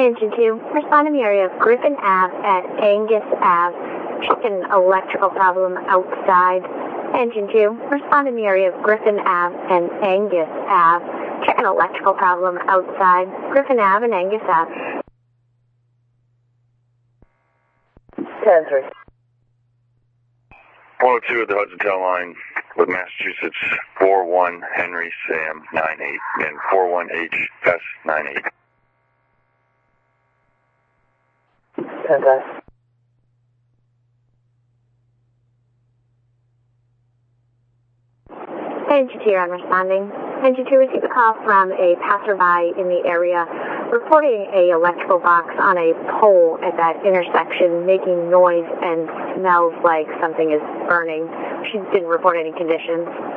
Engine 2, respond in the area of Griffin Ave at Angus Ave. Check an electrical problem outside. Engine 2, respond in the area of Griffin Ave and Angus Ave. Check an electrical problem outside. Griffin Ave and Angus Ave. 10-3. 102 at the Hudson Town Line with Massachusetts 41 Henry Sam 98 and 41HS 98. 10-5. Engine 2 on responding. Engine 2 received a call from a passerby in the area reporting a electrical box on a pole at that intersection making noise and smells like something is burning. She didn't report any conditions.